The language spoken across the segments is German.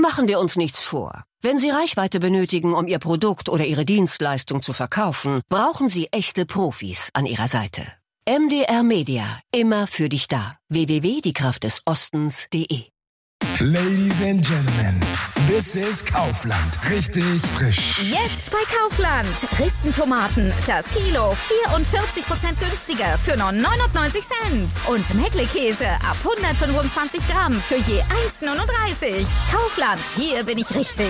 Machen wir uns nichts vor. Wenn Sie Reichweite benötigen, um Ihr Produkt oder Ihre Dienstleistung zu verkaufen, brauchen Sie echte Profis an Ihrer Seite. MDR Media, immer für dich da. www.diekraftdesostens.de. Ladies and Gentlemen, this is Kaufland. Richtig frisch. Jetzt bei Kaufland. Dresden-Tomaten, das Kilo 44% günstiger für nur 99 Cent. Und Meckle-Käse ab 125 Gramm für je 1,39. Kaufland, hier bin ich richtig.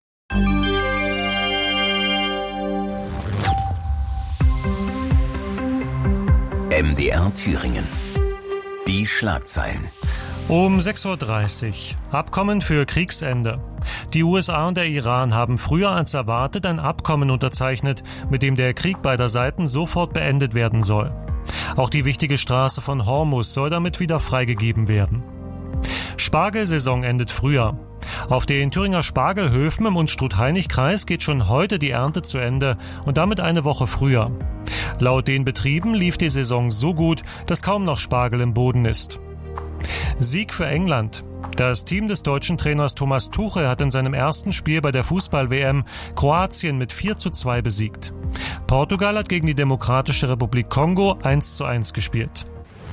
MDR Thüringen. Die Schlagzeilen. Um 6.30 Uhr. Abkommen für Kriegsende. Die USA und der Iran haben früher als erwartet ein Abkommen unterzeichnet, mit dem der Krieg beider Seiten sofort beendet werden soll. Auch die wichtige Straße von Hormuz soll damit wieder freigegeben werden. Spargelsaison endet früher. Auf den Thüringer Spargelhöfen im Unstrut-Hainich-Kreis geht schon heute die Ernte zu Ende und damit eine Woche früher. Laut den Betrieben lief die Saison so gut, dass kaum noch Spargel im Boden ist. Sieg für England. Das Team des deutschen Trainers Thomas Tuchel hat in seinem ersten Spiel bei der Fußball-WM Kroatien mit 4:2 besiegt. Portugal hat gegen die Demokratische Republik Kongo 1:1 gespielt.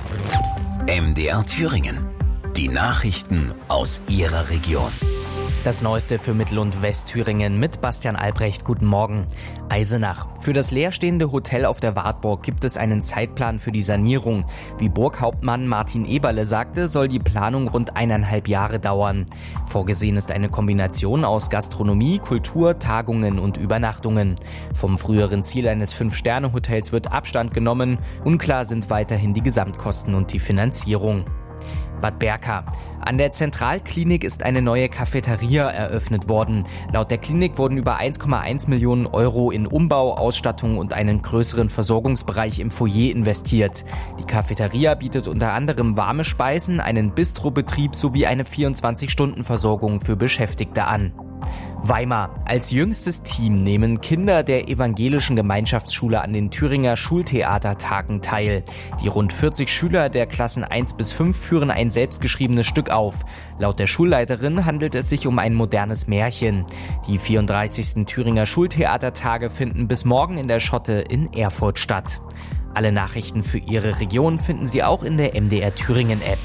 MDR Thüringen. Die Nachrichten aus Ihrer Region. Das Neueste für Mittel- und Westthüringen mit Bastian Albrecht. Guten Morgen. Eisenach. Für das leerstehende Hotel auf der Wartburg gibt es einen Zeitplan für die Sanierung. Wie Burghauptmann Martin Eberle sagte, soll die Planung rund 1,5 Jahre dauern. Vorgesehen ist eine Kombination aus Gastronomie, Kultur, Tagungen und Übernachtungen. Vom früheren Ziel eines 5-Sterne-Hotels wird Abstand genommen. Unklar sind weiterhin die Gesamtkosten und die Finanzierung. Bad Berka. An der Zentralklinik ist eine neue Cafeteria eröffnet worden. Laut der Klinik wurden über 1,1 Millionen Euro in Umbau, Ausstattung und einen größeren Versorgungsbereich im Foyer investiert. Die Cafeteria bietet unter anderem warme Speisen, einen Bistrobetrieb sowie eine 24-Stunden-Versorgung für Beschäftigte an. Weimar. Als jüngstes Team nehmen Kinder der evangelischen Gemeinschaftsschule an den Thüringer Schultheatertagen teil. Die rund 40 Schüler der Klassen 1 bis 5 führen ein selbstgeschriebenes Stück auf. Laut der Schulleiterin handelt es sich um ein modernes Märchen. Die 34. Thüringer Schultheatertage finden bis morgen in der Schotte in Erfurt statt. Alle Nachrichten für Ihre Region finden Sie auch in der MDR Thüringen App.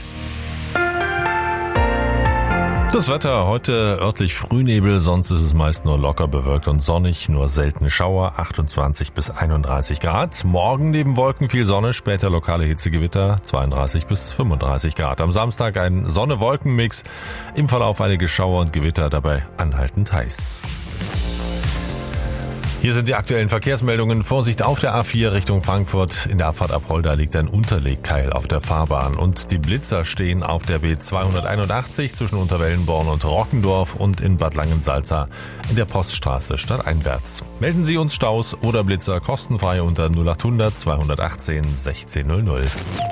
Das Wetter heute örtlich Frühnebel, sonst ist es meist nur locker bewölkt und sonnig, nur seltene Schauer, 28 bis 31 Grad. Morgen neben Wolken viel Sonne, später lokale Hitzegewitter, 32 bis 35 Grad. Am Samstag ein Sonne-Wolken-Mix, im Verlauf einige Schauer und Gewitter, dabei anhaltend heiß. Hier sind die aktuellen Verkehrsmeldungen. Vorsicht auf der A4 Richtung Frankfurt. In der Abfahrt Apolda liegt ein Unterlegkeil auf der Fahrbahn. Und die Blitzer stehen auf der B281 zwischen Unterwellenborn und Rockendorf und in Bad Langensalza in der Poststraße stadteinwärts. Melden Sie uns Staus oder Blitzer kostenfrei unter 0800 218 1600.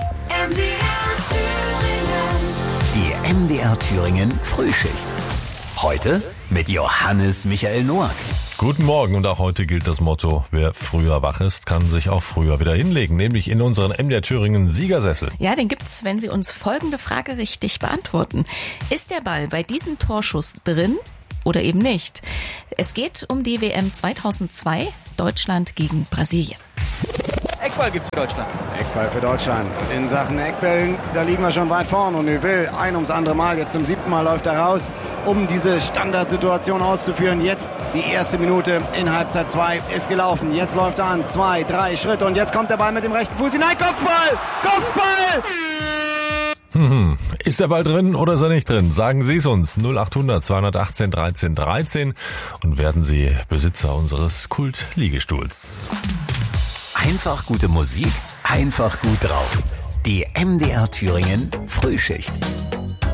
Die MDR Thüringen Frühschicht. Heute mit Johannes Michael Noack. Guten Morgen und auch heute gilt das Motto, wer früher wach ist, kann sich auch früher wieder hinlegen, nämlich in unseren MDR Thüringen Siegersessel. Ja, den gibt's, wenn Sie uns folgende Frage richtig beantworten. Ist der Ball bei diesem Torschuss drin oder eben nicht? Es geht um die WM 2002, Deutschland gegen Brasilien. Eckball gibt's für Deutschland. Eckball für Deutschland. In Sachen Eckbällen, da liegen wir schon weit vorne. Und Neuville, ein ums andere Mal, jetzt zum 7. Mal läuft er raus, um diese Standardsituation auszuführen. Jetzt die erste Minute in Halbzeit 2 ist gelaufen. Jetzt läuft er an, 2, 3 Schritte und jetzt kommt der Ball mit dem rechten Fuß hinein. Kopfball! Kopfball! Ist der Ball drin oder ist er nicht drin? Sagen Sie es uns. 0800 218 13 13 und werden Sie Besitzer unseres Kult-Liegestuhls. Einfach gute Musik, einfach gut drauf. Die MDR Thüringen Frühschicht.